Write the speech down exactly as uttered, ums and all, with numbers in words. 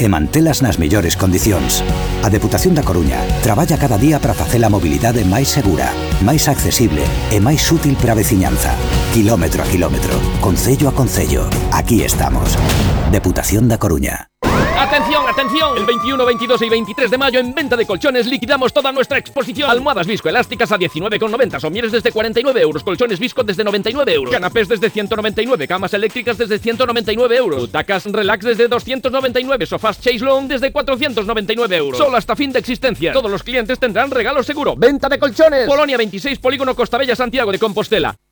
e mantelas nas mellores condicións. A Deputación da Coruña traballa cada día para facer a mobilidade máis segura, máis accesible e máis útil para a veciñanza. Kilómetro a kilómetro, concello a concello. Aquí estamos. Deputación da Coruña. ¡Atención, atención! El veintiuno, veintidós y veintitrés de mayo en venta de colchones liquidamos toda nuestra exposición. Almohadas viscoelásticas a diecinueve con noventa, somieres desde cuarenta y nueve euros, colchones visco desde noventa y nueve euros, canapés desde ciento noventa y nueve, camas eléctricas desde ciento noventa y nueve euros, butacas relax desde doscientos noventa y nueve, sofás Chase Long desde cuatrocientos noventa y nueve euros. Solo hasta fin de existencia. Todos los clientes tendrán regalo seguro. Venta de colchones. Polonia veintiséis, Polígono Costa Bella, Santiago de Compostela.